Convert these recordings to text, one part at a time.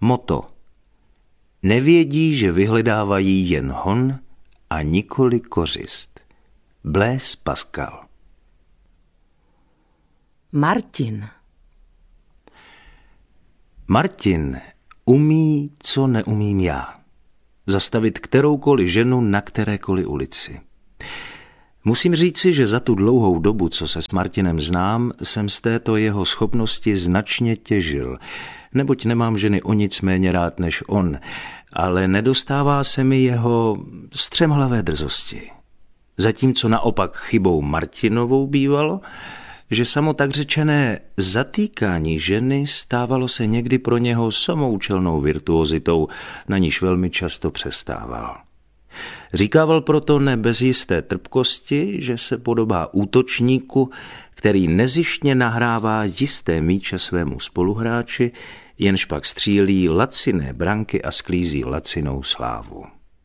Motto. Nevědí, že vyhledávají jen hon a nikoli kořist. Blaise Pascal. Martin umí, co neumím já. Zastavit kteroukoliv ženu na kterékoliv ulici. Musím říci, že za tu dlouhou dobu, co se s Martinem znám, jsem z této jeho schopnosti značně těžil, neboť nemám ženy o nic méně rád než on, ale nedostává se mi jeho střemhlavé drzosti. Zatímco naopak chybou Martinovou bývalo, že samo tak řečené zatýkání ženy stávalo se někdy pro něho samoučelnou virtuozitou, na níž velmi často přestával. Říkával proto ne bez jisté trpkosti, že se podobá útočníku, který nezištně nahrává jisté míče svému spoluhráči, jenž pak střílí laciné branky a sklízí lacinou slávu.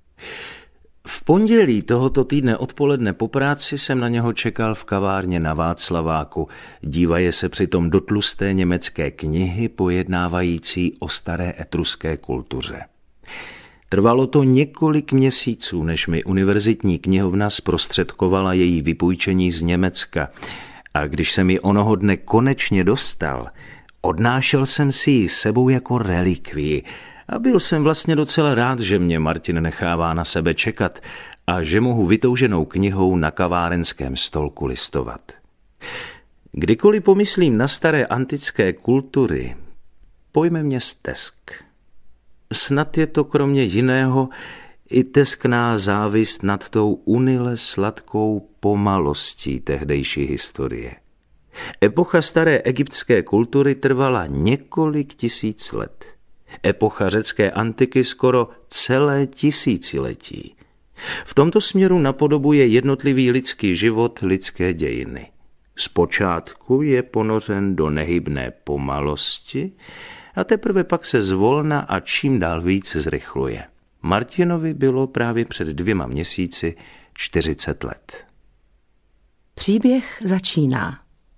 V pondělí tohoto týdne odpoledne po práci jsem na něho čekal v kavárně na Václaváku, dívaje se přitom do tlusté německé knihy pojednávající o staré etruské kultuře. Trvalo to několik měsíců, než mi univerzitní knihovna zprostředkovala její vypůjčení z Německa, a když jsem ji onoho dne konečně dostal, odnášel jsem si ji sebou jako relikvii a byl jsem vlastně docela rád, že mě Martin nechává na sebe čekat a že mohu vytouženou knihou na kavárenském stolku listovat. Kdykoliv pomyslím na staré antické kultury, pojme mě stesk. Snad je to kromě jiného i teskná závist nad tou unile sladkou pomalostí tehdejší historie. Epocha staré egyptské kultury trvala několik tisíc let. Epocha řecké antiky skoro celé tisíciletí. V tomto směru napodobuje jednotlivý lidský život lidské dějiny. Zpočátku je ponořen do nehybné pomalosti a teprve pak se zvolna a čím dál víc zrychluje. Martinovi bylo právě před 2 měsíci 40 let. Příběh začíná.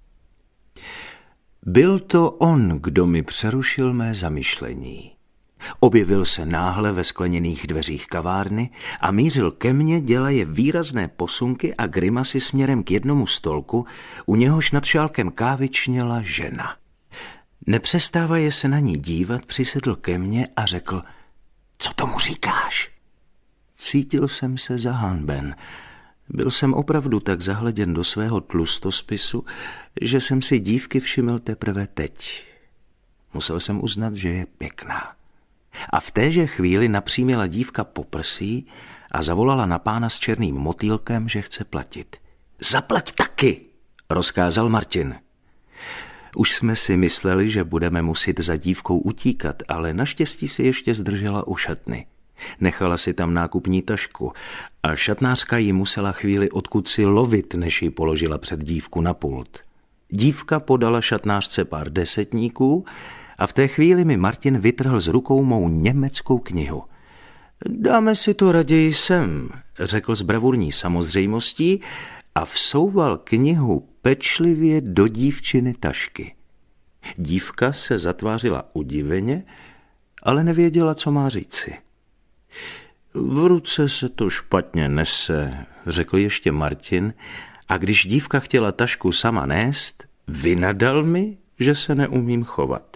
Byl to on, kdo mi přerušil mé zamyšlení. Objevil se náhle ve skleněných dveřích kavárny a mířil ke mně, dělaje výrazné posunky a grimasy směrem k jednomu stolku, u něhož nad šálkem kávy čněla žena. Nepřestávaje se na ní dívat, přisedl ke mně a řekl: Co tomu říkáš? Cítil jsem se zahanben. Byl jsem opravdu tak zahleděn do svého tlustospisu, že jsem si dívky všiml teprve teď. Musel jsem uznat, že je pěkná. A v téže chvíli napřímila dívka poprsí a zavolala na pána s černým motýlkem, že chce platit. Zaplať taky, rozkázal Martin. Už jsme si mysleli, že budeme muset za dívkou utíkat, ale naštěstí si ještě zdržela u šatny. Nechala si tam nákupní tašku a šatnářka ji musela chvíli odkud si lovit, než ji položila před dívku na pult. Dívka podala šatnářce pár desetníků a v té chvíli mi Martin vytrhl z rukou mou německou knihu. Dáme si to raději sem, řekl s bravurní samozřejmostí a vsouval knihu pečlivě do dívčiny tašky. Dívka se zatvářila udiveně, ale nevěděla, co má říci. V ruce se to špatně nese, řekl ještě Martin, a když dívka chtěla tašku sama nést, vynadal mi, že se neumím chovat.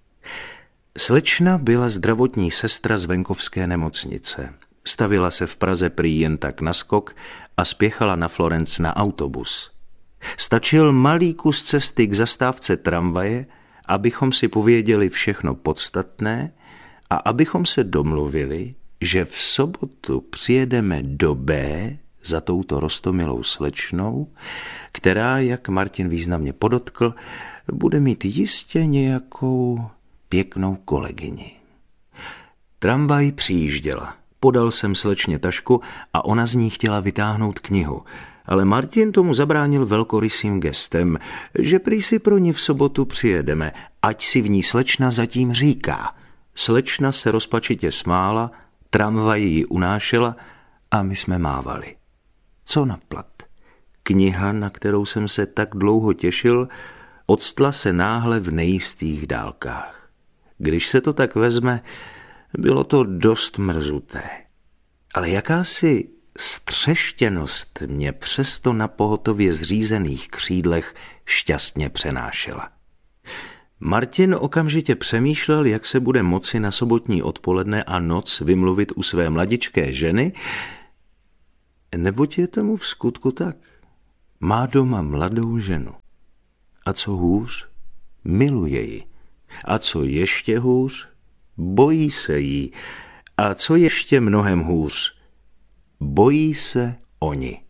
Slečna byla zdravotní sestra z venkovské nemocnice. Stavila se v Praze prý jen tak na skok a spěchala na Florence na autobus. Stačil malý kus cesty k zastávce tramvaje, abychom si pověděli všechno podstatné a abychom se domluvili, že v sobotu přijedeme do B za touto roztomilou slečnou, která, jak Martin významně podotkl, bude mít jistě nějakou pěknou kolegyni. Tramvaj přijížděla. Podal jsem slečně tašku a ona z ní chtěla vytáhnout knihu, ale Martin tomu zabránil velkorysým gestem, že prý si pro ní v sobotu přijedeme, ať si v ní slečna zatím říká. Slečna se rozpačitě smála, tramvaj ji unášela a my jsme mávali. Co naplat? Kniha, na kterou jsem se tak dlouho těšil, odstla se náhle v nejistých dálkách. Když se to tak vezme, bylo to dost mrzuté. Ale jakási střeštěnost mě přesto na pohotově zřízených křídlech šťastně přenášela. Martin okamžitě přemýšlel, jak se bude moci na sobotní odpoledne a noc vymluvit u své mladičké ženy, neboť je tomu v skutku tak. Má doma mladou ženu. A co hůř, miluje ji. A co ještě hůř, bojí se jí. A co ještě mnohem hůř, bojí se oni.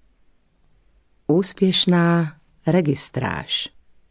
Úspěšná registráž.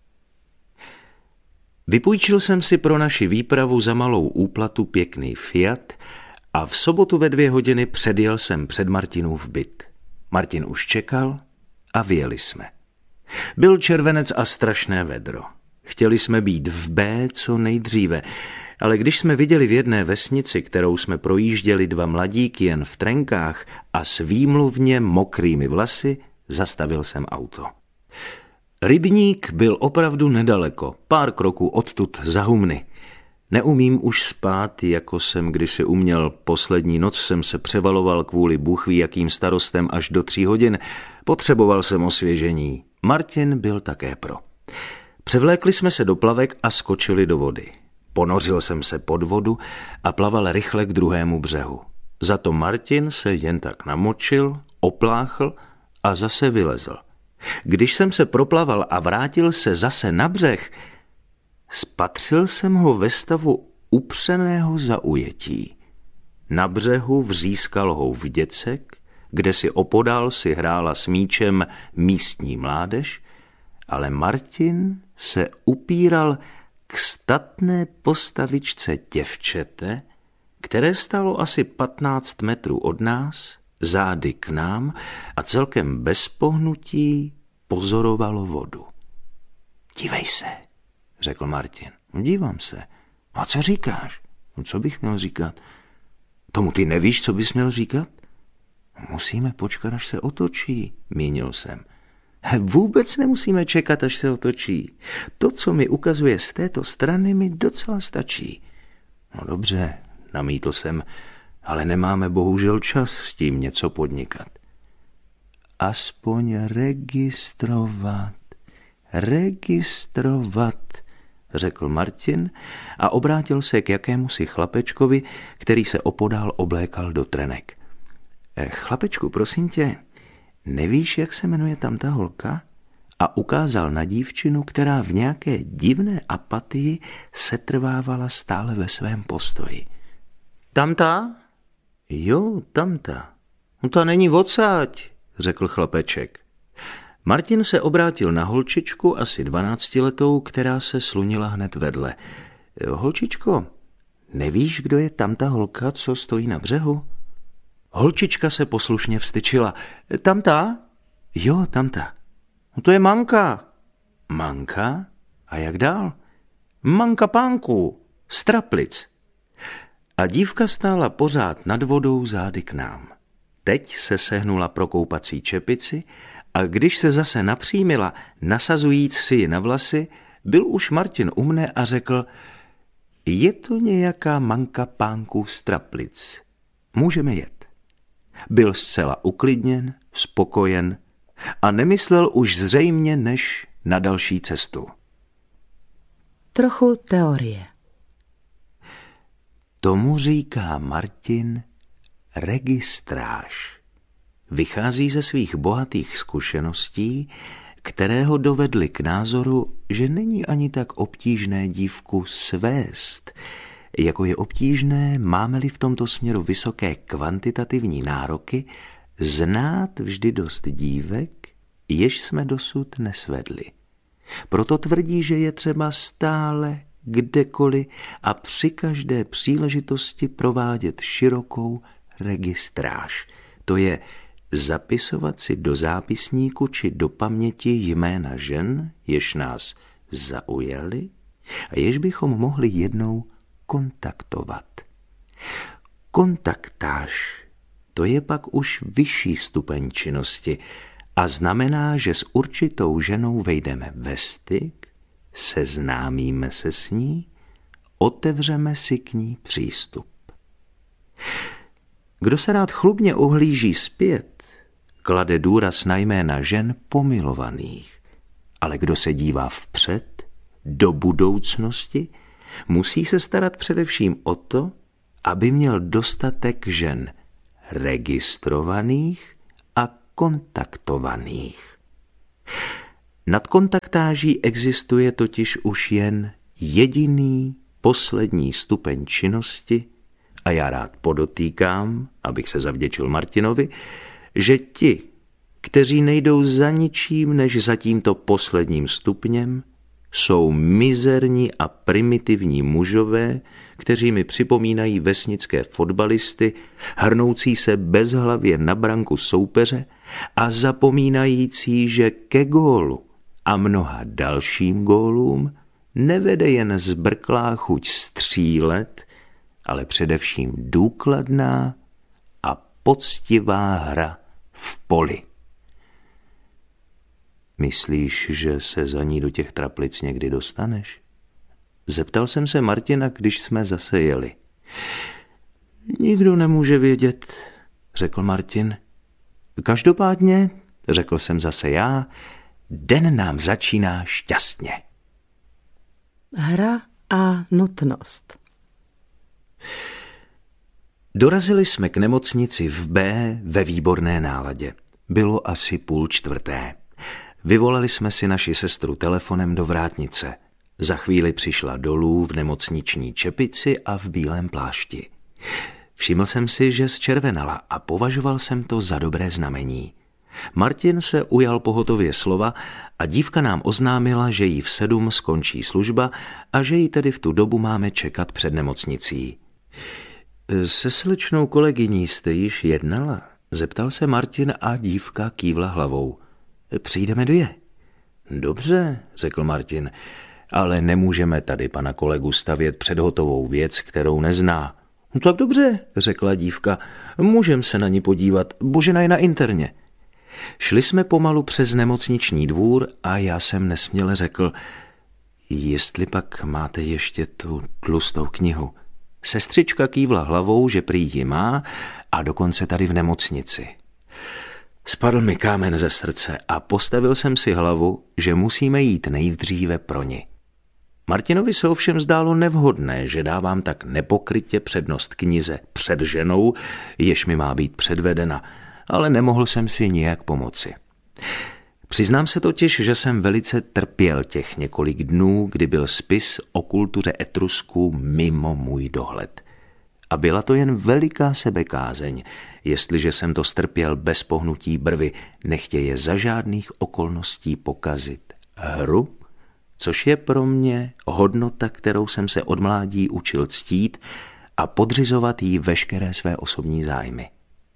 Vypůjčil jsem si pro naši výpravu za malou úplatu pěkný Fiat a v sobotu ve 2 hodiny předjel jsem před Martinův byt. Martin už čekal a vyjeli jsme. Byl červenec a strašné vedro. Chtěli jsme být v B co nejdříve, ale když jsme viděli v jedné vesnici, kterou jsme projížděli 2 mladíky jen v trenkách a s výmluvně mokrými vlasy, zastavil jsem auto. Rybník byl opravdu nedaleko, pár kroků odtud za humny. Neumím už spát, jako jsem kdysi uměl. Poslední noc jsem se převaloval kvůli bůh ví jakým starostem až do 3 hodin. Potřeboval jsem osvěžení. Martin byl také pro. Převlékli jsme se do plavek a skočili do vody. Ponořil jsem se pod vodu a plaval rychle k druhému břehu. Za to Martin se jen tak namočil, opláchl a zase vylezl. Když jsem se proplaval a vrátil se zase na břeh, spatřil jsem ho ve stavu upřeného zaujetí. Na břehu vřískal houf děcek, kde si opodál si hrála s míčem místní mládež, ale Martin se upíral k statné postavičce děvčete, které stálo asi 15 metrů od nás, zády k nám a celkem bez pohnutí pozorovalo vodu. Dívej se, řekl Martin. No, dívám se. A co říkáš? No, co bych měl říkat? Tomu ty nevíš, co bys měl říkat? Musíme počkat, až se otočí, mínil jsem. Vůbec nemusíme čekat, až se otočí. To, co mi ukazuje z této strany, mi docela stačí. No dobře, namítl jsem, ale nemáme bohužel čas s tím něco podnikat. Aspoň registrovat, řekl Martin a obrátil se k jakémusi chlapečkovi, který se opodál oblékal do trenek. Chlapečku, prosím tě, nevíš, jak se jmenuje tam ta holka? A ukázal na dívčinu, která v nějaké divné apatii setrvávala stále ve svém postoji. Tamta? Jo, tamta. No ta není odsáď, řekl chlapeček. Martin se obrátil na holčičku, asi 12letou, která se slunila hned vedle. Holčičko, nevíš, kdo je tamta holka, co stojí na břehu? Holčička se poslušně vstyčila. Tamta? Jo, tamta. No to je Manka. Manka? A jak dál? Manka pánku, z Traplic. A dívka stála pořád nad vodou zády k nám. Teď se sehnula pro koupací čepici a když se zase napřímila, nasazujíc si ji na vlasy, byl už Martin u mne a řekl, je to nějaká Manka pánku z Traplic. Můžeme jet. Byl zcela uklidněn, spokojen a nemyslel už zřejmě než na další cestu. Trochu teorie. Tomu říká Martin registráž. Vychází ze svých bohatých zkušeností, které ho dovedly k názoru, že není ani tak obtížné dívku svést, jako je obtížné, máme-li v tomto směru vysoké kvantitativní nároky, znát vždy dost dívek, jež jsme dosud nesvedli. Proto tvrdí, že je třeba stále, kdekoliv a při každé příležitosti provádět širokou registráž. To je zapisovat si do zápisníku či do paměti jména žen, jež nás zaujaly a jež bychom mohli jednou kontaktovat. Kontaktáž, to je pak už vyšší stupeň činnosti a znamená, že s určitou ženou vejdeme ve styk, seznámíme se s ní, otevřeme si k ní přístup. Kdo se rád chlubně ohlíží zpět, klade důraz na jména žen pomilovaných, ale kdo se dívá vpřed, do budoucnosti, musí se starat především o to, aby měl dostatek žen registrovaných a kontaktovaných. Nad kontaktáží existuje totiž už jen jediný poslední stupeň činnosti a já rád podotýkám, abych se zavděčil Martinovi, že ti, kteří nejdou za ničím než za tímto posledním stupněm, jsou mizerní a primitivní mužové, kteří mi připomínají vesnické fotbalisty, hrnoucí se bezhlavě na branku soupeře a zapomínající, že ke gólu a mnoha dalším gólům nevede jen zbrklá chuť střílet, ale především důkladná a poctivá hra v poli. Myslíš, že se za ní do těch traplic někdy dostaneš? Zeptal jsem se Martina, když jsme zase jeli. Nikdo nemůže vědět, řekl Martin. Každopádně, řekl jsem zase já, den nám začíná šťastně. Hra a nutnost. Dorazili jsme k nemocnici v B ve výborné náladě. Bylo asi 3:30. Vyvolali jsme si naši sestru telefonem do vrátnice. Za chvíli přišla dolů v nemocniční čepici a v bílém plášti. Všiml jsem si, že zčervenala a považoval jsem to za dobré znamení. Martin se ujal pohotově slova a dívka nám oznámila, že jí v 7 skončí služba a že jí tedy v tu dobu máme čekat před nemocnicí. Se slečnou kolegyní jste již jednala? Zeptal se Martin a dívka kývla hlavou. Přijdeme 2. Dobře, řekl Martin, ale nemůžeme tady pana kolegu stavět před hotovou věc, kterou nezná. No tak dobře, řekla dívka, můžem se na ní podívat, Božena je na interně. Šli jsme pomalu přes nemocniční dvůr a já jsem nesměle řekl, jestli pak máte ještě tu tlustou knihu. Sestřička kývla hlavou, že prý ji má a dokonce tady v nemocnici. Spadl mi kámen ze srdce a postavil jsem si hlavu, že musíme jít nejdříve pro ni. Martinovi se ovšem zdálo nevhodné, že dávám tak nepokrytě přednost knize před ženou, jež mi má být předvedena, ale nemohl jsem si nijak pomoci. Přiznám se totiž, že jsem velice trpěl těch několik dnů, kdy byl spis o kultuře Etrusků mimo můj dohled. A byla to jen veliká sebekázeň, jestliže jsem to strpěl bez pohnutí brvy, nechtěje za žádných okolností pokazit hru, což je pro mě hodnota, kterou jsem se od mládí učil ctít a podřizovat jí veškeré své osobní zájmy.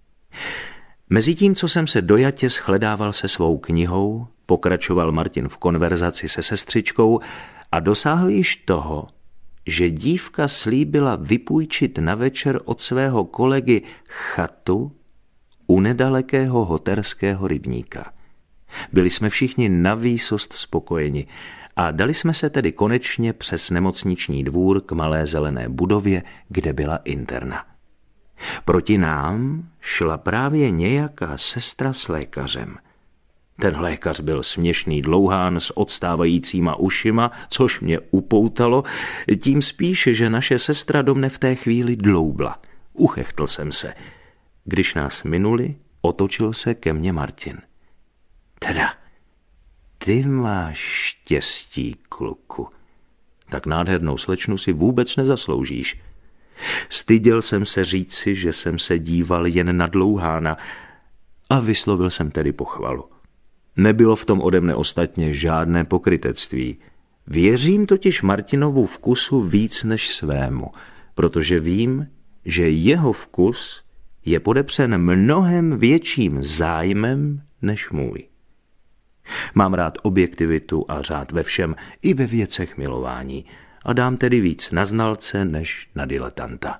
Mezitím, co jsem se dojatě shledával se svou knihou, pokračoval Martin v konverzaci se sestřičkou a dosáhl již toho, že dívka slíbila vypůjčit na večer od svého kolegy chatu u nedalekého hoterského rybníka. Byli jsme všichni navýsost spokojeni a dali jsme se tedy konečně přes nemocniční dvůr k malé zelené budově, kde byla interna. Proti nám šla právě nějaká sestra s lékařem. Ten lékař byl směšný dlouhán s odstávajícíma ušima, což mě upoutalo, tím spíše, že naše sestra do mne v té chvíli dloubla. Uchechtl jsem se. Když nás minuli, otočil se ke mně Martin. Teda, ty máš štěstí, kluku. Tak nádhernou slečnu si vůbec nezasloužíš. Styděl jsem se říci, že jsem se díval jen na dlouhána a vyslovil jsem tedy pochvalu. Nebylo v tom ode mne ostatně žádné pokrytectví. Věřím totiž Martinovu vkusu víc než svému, protože vím, že jeho vkus je podepřen mnohem větším zájmem než můj. Mám rád objektivitu a řád ve všem, i ve věcech milování, a dám tedy víc na znalce než na diletanta.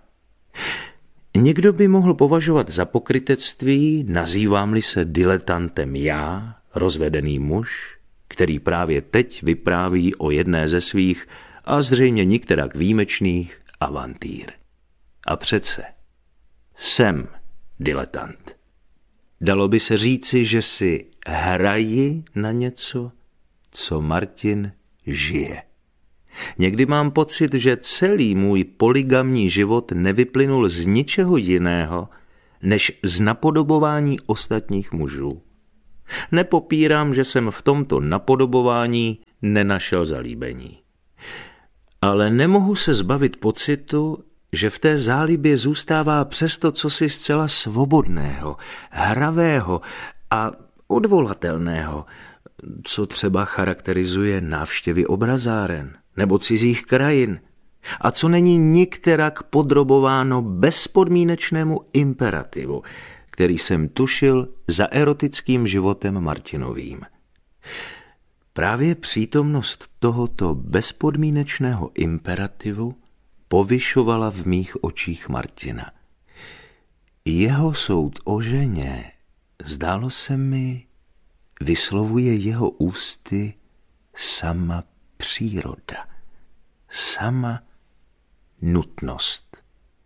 Někdo by mohl považovat za pokrytectví, nazývám-li se diletantem já, rozvedený muž, který právě teď vypráví o jedné ze svých a zřejmě nikterak výjimečných avantýr. A přece jsem diletant. Dalo by se říci, že si hraji na něco, co Martin žije. Někdy mám pocit, že celý můj polygamní život nevyplynul z ničeho jiného, než z napodobování ostatních mužů. Nepopírám, že jsem v tomto napodobování nenašel zalíbení. Ale nemohu se zbavit pocitu, že v té zálibě zůstává přesto cosi zcela svobodného, hravého a odvolatelného, co třeba charakterizuje návštěvy obrazáren nebo cizích krajin a co není nikterak podrobováno bezpodmínečnému imperativu, který jsem tušil za erotickým životem Martinovým. Právě přítomnost tohoto bezpodmínečného imperativu povyšovala v mých očích Martina. Jeho soud o ženě, zdálo se mi, vyslovuje jeho ústy sama příroda, sama nutnost.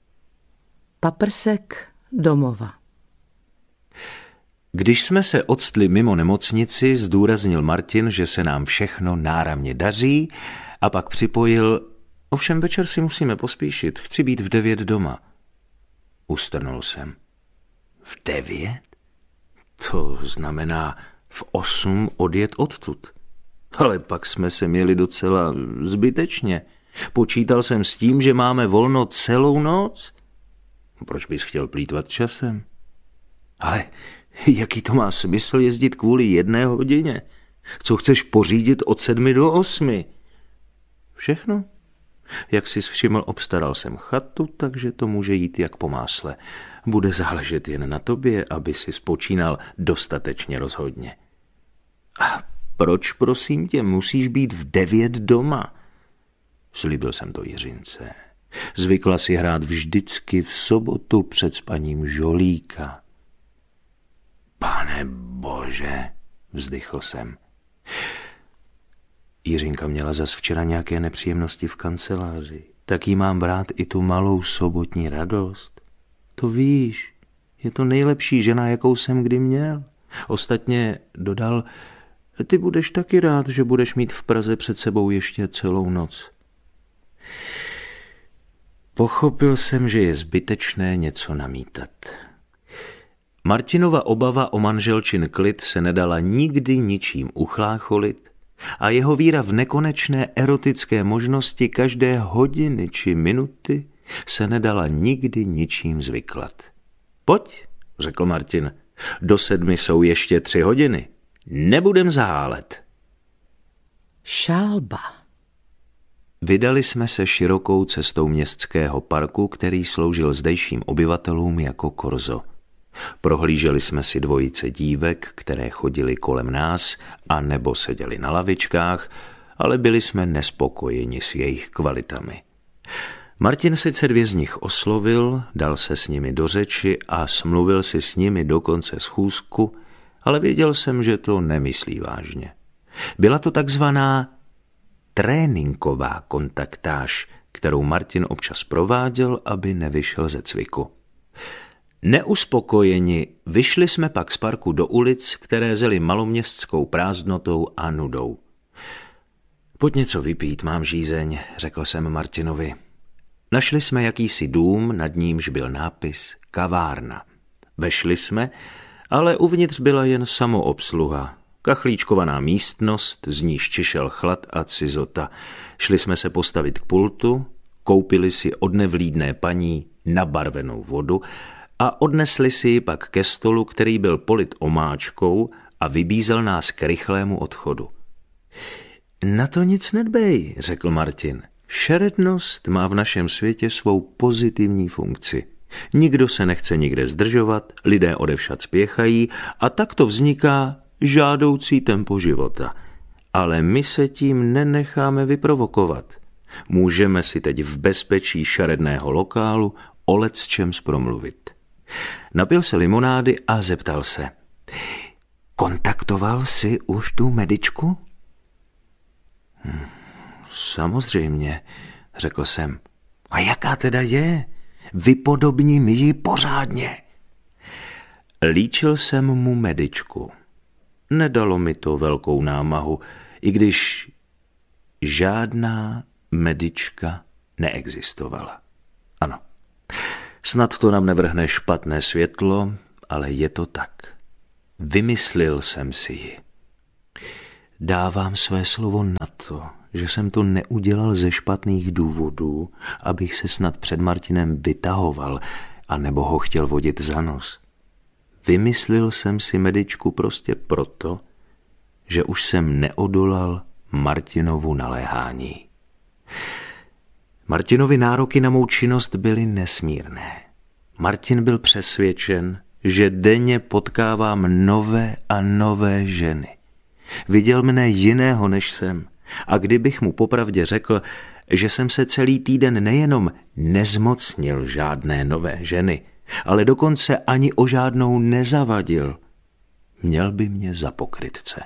Paprsek domova. Když jsme se octli mimo nemocnici, zdůraznil Martin, že se nám všechno náramně daří a pak připojil: ovšem večer si musíme pospíšit, chci být v 9 doma. Ustrnul jsem. V 9? To znamená v 8 odjet odtud. Ale pak jsme se měli docela zbytečně. Počítal jsem s tím, že máme volno celou noc. Proč bys chtěl plýtvat časem? Ale jaký to má smysl jezdit kvůli 1 hodině? Co chceš pořídit od 7 do 8? Všechno? Jak jsi všiml, obstaral jsem chatu, takže to může jít jak po másle. Bude záležet jen na tobě, aby si spočínal dostatečně rozhodně. A proč, prosím tě, musíš být v 9 doma? Slíbil jsem to Jiřince. Zvykla si hrát vždycky v sobotu před spaním žolíka. Pane Bože, vzdychl jsem. Jiřinka měla zas včera nějaké nepříjemnosti v kanceláři. Tak jí mám brát i tu malou sobotní radost. To víš, je to nejlepší žena, jakou jsem kdy měl. Ostatně dodal: ty budeš taky rád, že budeš mít v Praze před sebou ještě celou noc. Pochopil jsem, že je zbytečné něco namítat. Martinova obava o manželčin klid se nedala nikdy ničím uchlácholit a jeho víra v nekonečné erotické možnosti každé hodiny či minuty se nedala nikdy ničím zvyklat. Pojď, řekl Martin, do 7 jsou ještě 3 hodiny. Nebudem zahálet. Šálba. Vydali jsme se širokou cestou městského parku, který sloužil zdejším obyvatelům jako korzo. Prohlíželi jsme si dvojice dívek, které chodily kolem nás a nebo seděli na lavičkách, ale byli jsme nespokojeni s jejich kvalitami. Martin sice 2 z nich oslovil, dal se s nimi do řeči a smluvil si s nimi do konce schůzku, ale věděl jsem, že to nemyslí vážně. Byla to takzvaná tréninková kontaktáž, kterou Martin občas prováděl, aby nevyšel ze cviku. Neuspokojeni vyšli jsme pak z parku do ulic, které zely maloměstskou prázdnotou a nudou. Pojď něco vypít, mám žízeň, řekl jsem Martinovi. Našli jsme jakýsi dům, nad nímž byl nápis kavárna. Vešli jsme, ale uvnitř byla jen samoobsluha. Kachlíčkovaná místnost, z níž čišel chlad a cizota. Šli jsme se postavit k pultu, koupili si od nevlídné paní nabarvenou vodu a odnesli si ji pak ke stolu, který byl polit omáčkou a vybízel nás k rychlému odchodu. Na to nic nedbej, řekl Martin. Šerednost má v našem světě svou pozitivní funkci. Nikdo se nechce nikde zdržovat, lidé odevšad spěchají a tak to vzniká žádoucí tempo života. Ale my se tím nenecháme vyprovokovat. Můžeme si teď v bezpečí šaredného lokálu o lecčems promluvit. Napil se limonády a zeptal se. Kontaktoval jsi už tu medičku? Samozřejmě, řekl jsem. A jaká teda je? Vypodobni mi ji pořádně. Líčil jsem mu medičku. Nedalo mi to velkou námahu, i když žádná medička neexistovala. Ano, snad to nám nevrhne špatné světlo, ale je to tak. Vymyslil jsem si ji. Dávám své slovo na to, že jsem to neudělal ze špatných důvodů, abych se snad před Martinem vytahoval, anebo ho chtěl vodit za nos. Vymyslil jsem si medičku prostě proto, že už jsem neodolal Martinovu naléhání. Martinovi nároky na mou činnost byly nesmírné. Martin byl přesvědčen, že denně potkávám nové a nové ženy. Viděl mne jiného, než jsem. A kdybych mu popravdě řekl, že jsem se celý týden nejenom nezmocnil žádné nové ženy, ale dokonce ani o žádnou nezavadil, měl by mě za pokrytce.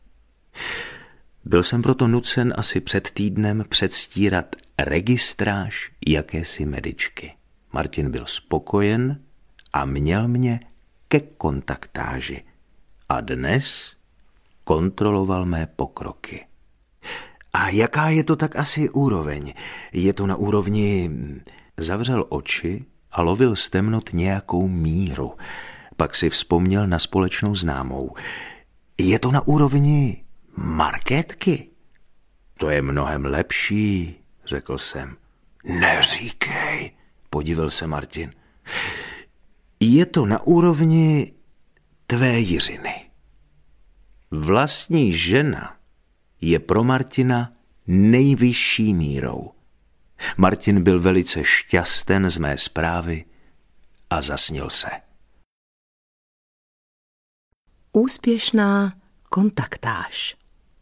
Byl jsem proto nucen asi před týdnem předstírat registráž jakési medičky. Martin byl spokojen a měl mě ke kontaktáži. A dnes kontroloval mé pokroky. A jaká je to tak asi úroveň? Je to na úrovni... Zavřel oči a lovil z temnot nějakou míru. Pak si vzpomněl na společnou známou. Je to na úrovni markétky? To je mnohem lepší, řekl jsem. Neříkej, podivil se Martin. Je to na úrovni tvé Jiřiny. Vlastní žena je pro Martina nejvyšší mírou. Martin byl velice šťasten z mé zprávy a zasnil se. Úspěšná kontaktáž.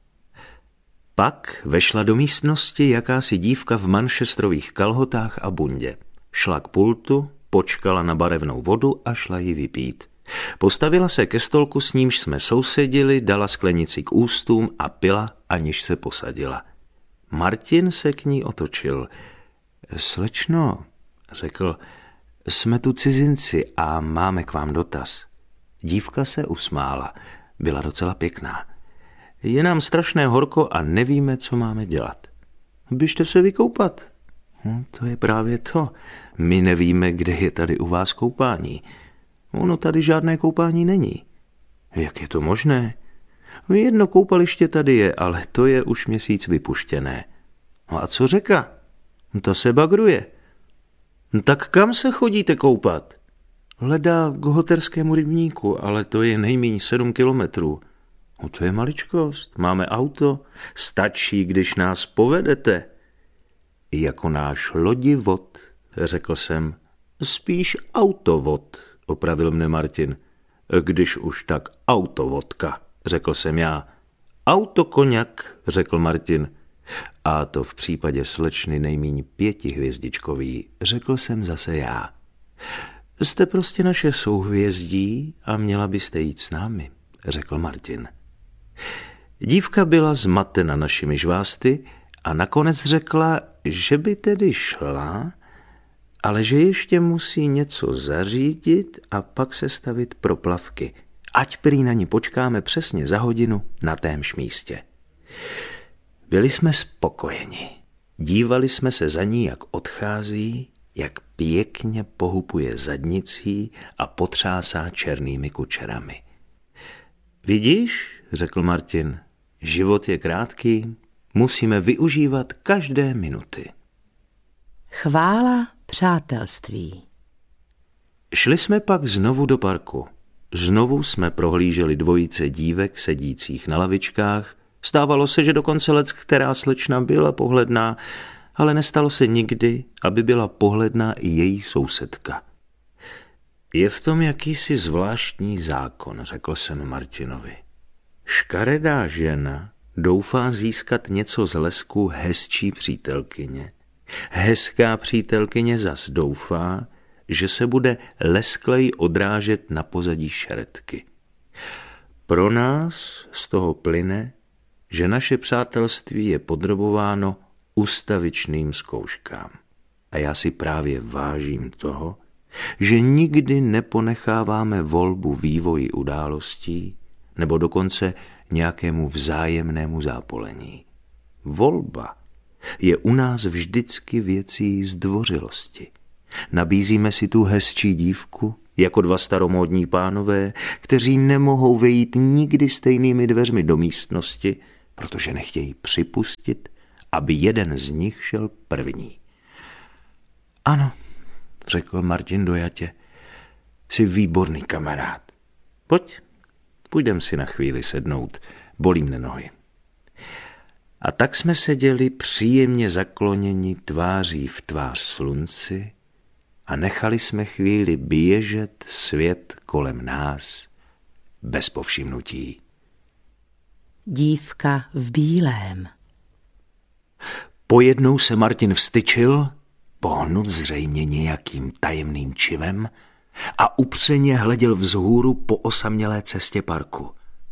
Pak vešla do místnosti jakási dívka v manchesterových kalhotách a bundě. Šla k pultu, počkala na barevnou vodu a šla ji vypít. Postavila se ke stolku, s nímž jsme sousedili, dala sklenici k ústům a pila, aniž se posadila. Martin se k ní otočil. Slečno, řekl, jsme tu cizinci a máme k vám dotaz. Dívka se usmála. Byla docela pěkná. Je nám strašné horko a nevíme, co máme dělat. Běžte se vykoupat. To je právě to. My nevíme, kde je tady u vás koupání. Ono tady žádné koupání není. Jak je to možné? Jedno koupaliště tady je, ale to je už měsíc vypuštěné. No a co řeka? Ta se bagruje. Tak kam se chodíte koupat? Hledá k Hoterskému rybníku, ale to je nejméně 7 kilometrů. No to je maličkost, máme auto, stačí, když nás povedete. Jako náš lodivod, řekl jsem. Spíš autovod, opravil mne Martin. Když už tak autovodka, řekl jsem já. Autokoňak, řekl Martin. A to v případě slečny nejmíň 5hvězdičkový, řekl jsem zase já. Jste prostě naše souhvězdí a měla byste jít s námi, řekl Martin. Dívka byla zmatena našimi žvásty a nakonec řekla, že by tedy šla, ale že ještě musí něco zařídit a pak se stavit pro plavky. Ať prý na ní počkáme přesně za hodinu na témž místě. Byli jsme spokojeni. Dívali jsme se za ní, jak odchází, jak pěkně pohupuje zadnicí a potřásá černými kučerami. Vidíš, řekl Martin, život je krátký, musíme využívat každé minuty. Chvála přátelství. Šli jsme pak znovu do parku. Znovu jsme prohlíželi dvojice dívek sedících na lavičkách. Stávalo se, že dokonce leckterá slečna byla pohledná, ale nestalo se nikdy, aby byla pohledná i její sousedka. Je v tom jakýsi zvláštní zákon, řekl jsem Martinovi. Škaredá žena doufá získat něco z lesku hezčí přítelkyně. Hezká přítelkyně zas doufá, že se bude leskleji odrážet na pozadí šeretky. Pro nás z toho plyne, že naše přátelství je podrobováno ustavičným zkouškám. A já si právě vážím toho, že nikdy neponecháváme volbu vývoji událostí nebo dokonce nějakému vzájemnému zápolení. Volba je u nás vždycky věcí zdvořilosti. Nabízíme si tu hezčí dívku jako dva staromódní pánové, kteří nemohou vejít nikdy stejnými dveřmi do místnosti, protože nechtějí připustit, aby jeden z nich šel první. Ano, řekl Martin dojatě, jsi výborný kamarád. Půjdem si na chvíli sednout, bolí mne nohy. A tak jsme seděli příjemně zakloněni tváří v tvář slunci a nechali jsme chvíli běžet svět kolem nás bez povšimnutí. Dívka v bílém. Pojednou se Martin vztyčil, pohnut zřejmě nějakým tajemným čivem, a upřeně hleděl vzhůru po osamělé cestě parku.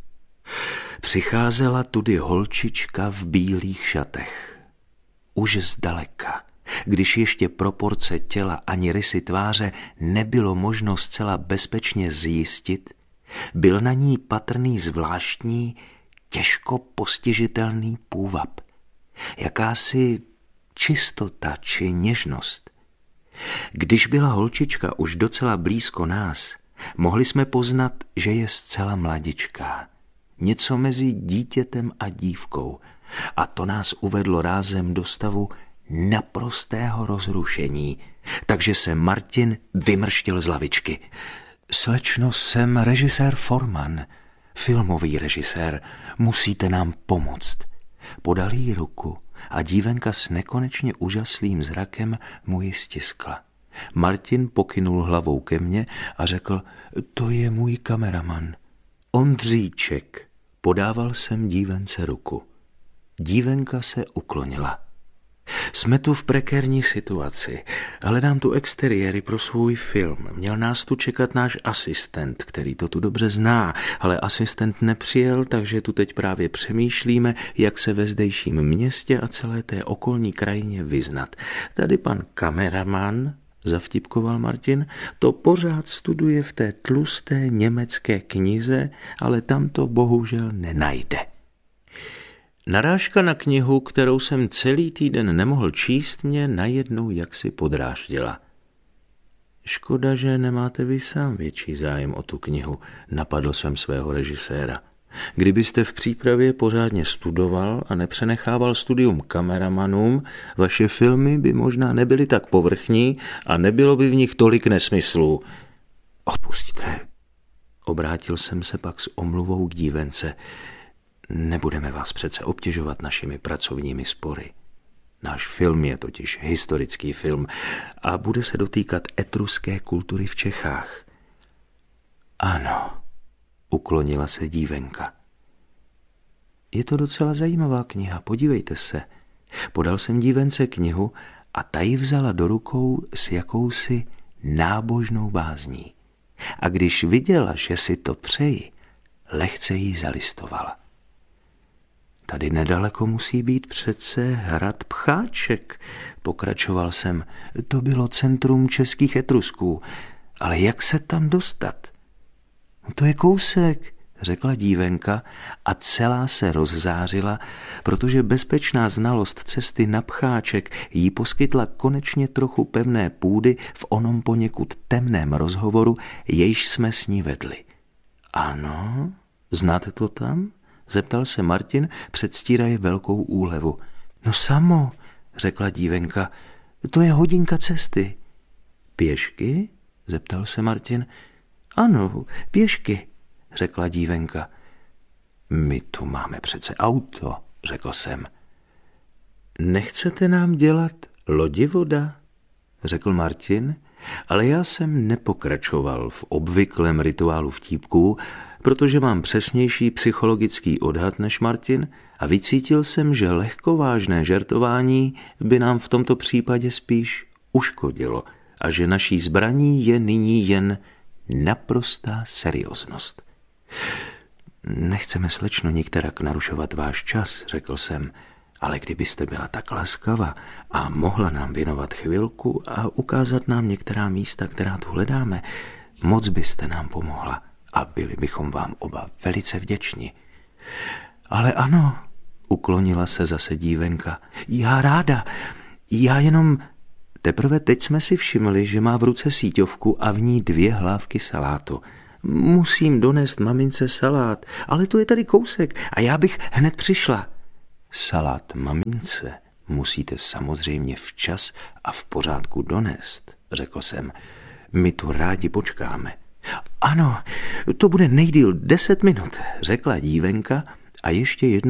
Přicházela tudy holčička v bílých šatech. Už zdaleka, když ještě proporce těla ani rysy tváře nebylo možno zcela bezpečně zjistit, byl na ní patrný zvláštní, těžko postižitelný půvab. Jakási čistota či něžnost. Když byla holčička už docela blízko nás, mohli jsme poznat, že je zcela mladičká. Něco mezi dítětem a dívkou. A to nás uvedlo rázem do stavu naprostého rozrušení. Takže se Martin vymrštil z lavičky. Slečno, jsem režisér Forman, filmový režisér. Musíte nám pomoct. Podal jí ruku a dívenka s nekonečně úžaslým zrakem mu ji stiskla. Martin pokynul hlavou ke mně a řekl, to je můj kameraman. Ondříček. Podával jsem dívence ruku. Dívenka se uklonila. Jsme tu v prekérní situaci. Hledám tu exteriéry pro svůj film. Měl nás tu čekat náš asistent, který to tu dobře zná, ale asistent nepřijel, takže tu teď právě přemýšlíme, jak se ve zdejším městě a celé té okolní krajině vyznat. Tady pan kameraman, zavtipkoval Martin, to pořád studuje v té tlusté německé knize, ale tam to bohužel nenajde. Narážka na knihu, kterou jsem celý týden nemohl číst, mě najednou jaksi podráždila. Škoda, že nemáte vy sám větší zájem o tu knihu, napadl jsem svého režiséra. Kdybyste v přípravě pořádně studoval a nepřenechával studium kameramanům, vaše filmy by možná nebyly tak povrchní a nebylo by v nich tolik nesmyslů. Odpusťte, obrátil jsem se pak s omluvou k dívence. Nebudeme vás přece obtěžovat našimi pracovními spory. Náš film je totiž historický film a bude se dotýkat etruské kultury v Čechách. Ano, uklonila se dívenka. Je to docela zajímavá kniha, podívejte se. Podal jsem dívence knihu a ta ji vzala do rukou s jakousi nábožnou bázní. A když viděla, že si to přeji, lehce jí zalistovala. Tady nedaleko musí být přece hrad Pcháček, pokračoval jsem. To bylo centrum českých Etrusků, ale jak se tam dostat? To je kousek, řekla dívenka a celá se rozzářila, protože bezpečná znalost cesty na Pcháček jí poskytla konečně trochu pevné půdy v onom poněkud temném rozhovoru, jejž jsme s ní vedli. Ano, znáte to tam? Zeptal se Martin, předstíraje velkou úlevu. No samo, řekla dívenka, to je hodinka cesty. Pěšky? Zeptal se Martin. Ano, pěšky, řekla dívenka. My tu máme přece auto, řekl jsem. Nechcete nám dělat lodivoda? Řekl Martin, ale já jsem nepokračoval v obvyklém rituálu vtípků, protože mám přesnější psychologický odhad než Martin a vycítil jsem, že lehkovážné žertování by nám v tomto případě spíš uškodilo a že naší zbraní je nyní jen naprostá serióznost. Nechceme, slečno, nikterak narušovat váš čas, řekl jsem, ale kdybyste byla tak laskava a mohla nám věnovat chvilku a ukázat nám některá místa, která tu hledáme, moc byste nám pomohla a byli bychom vám oba velice vděční. Ale ano, uklonila se zase dívenka. Já ráda, já jenom... Teprve teď jsme si všimli, že má v ruce síťovku a v ní 2 hlávky salátu. Musím donést mamince salát, ale tu je tady kousek a já bych hned přišla. Salát mamince musíte samozřejmě včas a v pořádku donést, řekl jsem. My tu rádi počkáme. Ano, to bude nejdýl 10 minut, řekla dívenka a ještě jednou